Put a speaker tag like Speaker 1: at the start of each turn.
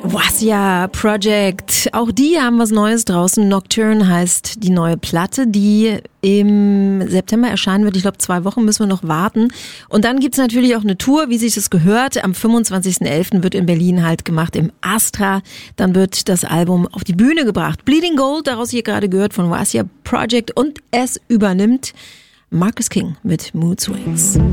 Speaker 1: Wasya Project, auch die haben was Neues draußen. Nocturne heißt die neue Platte, die im September erscheinen wird. Ich glaube, 2 Wochen müssen wir noch warten. Und dann gibt's natürlich auch eine Tour, wie sich das gehört. Am 25.11. wird in Berlin halt gemacht im Astra. Dann wird das Album auf die Bühne gebracht. Bleeding Gold, daraus hier gerade gehört von Wasya Project. Und es übernimmt Marcus King mit Mood Swings.